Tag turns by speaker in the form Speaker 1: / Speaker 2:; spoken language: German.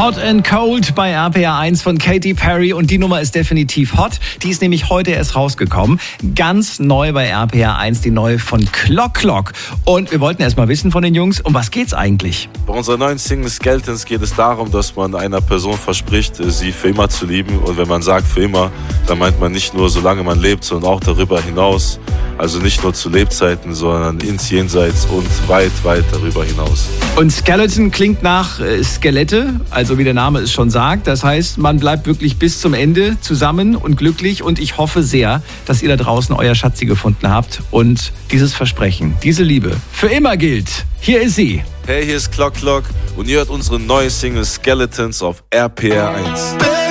Speaker 1: Hot and Cold bei RPR 1 von Katy Perry und die Nummer ist definitiv hot. Die ist nämlich heute erst rausgekommen. Ganz neu bei RPR 1, die neue von Clock Clock. Und wir wollten erst mal wissen von den Jungs, um was geht's eigentlich?
Speaker 2: Bei unserer neuen Single Skeletons geht es darum, dass man einer Person verspricht, sie für immer zu lieben. Und wenn man sagt für immer, dann meint man nicht nur, solange man lebt, sondern auch darüber hinaus. Also nicht nur zu Lebzeiten, sondern ins Jenseits und weit, weit darüber hinaus.
Speaker 1: Und Skeleton klingt nach Skelette, also wie der Name es schon sagt. Das heißt, man bleibt wirklich bis zum Ende zusammen und glücklich. Und ich hoffe sehr, dass ihr da draußen euer Schatzi gefunden habt und dieses Versprechen, diese Liebe für immer gilt. Hier ist sie.
Speaker 2: Hey, hier ist Clock Clock und ihr hört unsere neue Single Skeletons auf RPR 1.